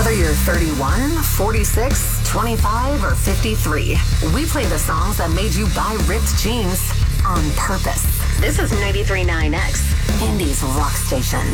Whether you're 31, 46, 25, or 53, we play the songs that made you buy ripped jeans on purpose. This is 93.9X, Indy's rock station.